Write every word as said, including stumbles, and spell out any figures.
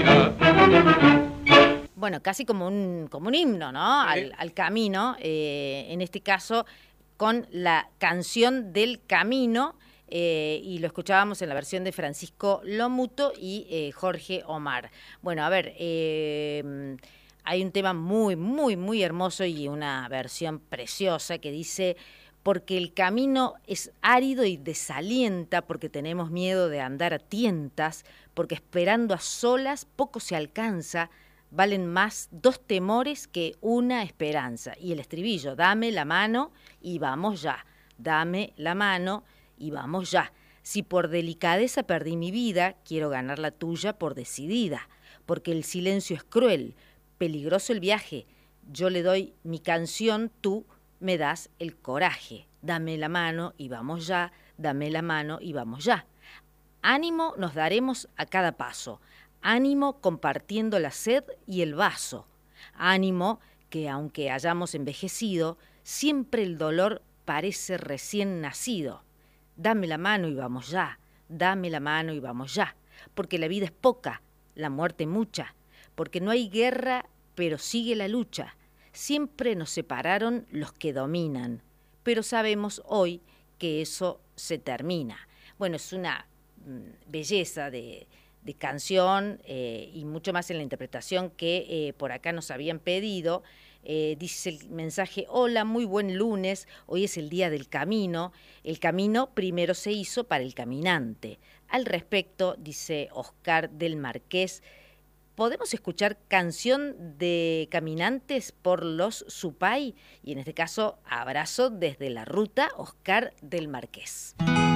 humanidad. Bueno, casi como un, como un himno, ¿no? Sí. Al, al camino, eh, en este caso con la canción del camino, eh, y lo escuchábamos en la versión de Francisco Lomuto y eh, Jorge Omar. Bueno, a ver, eh, hay un tema muy, muy, muy hermoso y una versión preciosa que dice: porque el camino es árido y desalienta, porque tenemos miedo de andar a tientas, porque esperando a solas poco se alcanza, valen más dos temores que una esperanza. Y el estribillo: dame la mano y vamos ya, dame la mano y vamos ya. Si por delicadeza perdí mi vida, quiero ganar la tuya por decidida, porque el silencio es cruel, peligroso el viaje, yo le doy mi canción, tú me das el coraje. Dame la mano y vamos ya, dame la mano y vamos ya. Ánimo nos daremos a cada paso, ánimo compartiendo la sed y el vaso. Ánimo que aunque hayamos envejecido, siempre el dolor parece recién nacido. Dame la mano y vamos ya, dame la mano y vamos ya, porque la vida es poca, la muerte mucha, porque no hay guerra, pero sigue la lucha. Siempre nos separaron los que dominan, pero sabemos hoy que eso se termina. Bueno, es una mm, belleza de, de canción eh, y mucho más en la interpretación que eh, por acá nos habían pedido. Eh, dice el mensaje: hola, muy buen lunes, hoy es el día del camino. El camino primero se hizo para el caminante. Al respecto, dice Oscar del Marqués, podemos escuchar Canción de Caminantes por los Supay, y en este caso, abrazo desde la ruta, Oscar del Marqués.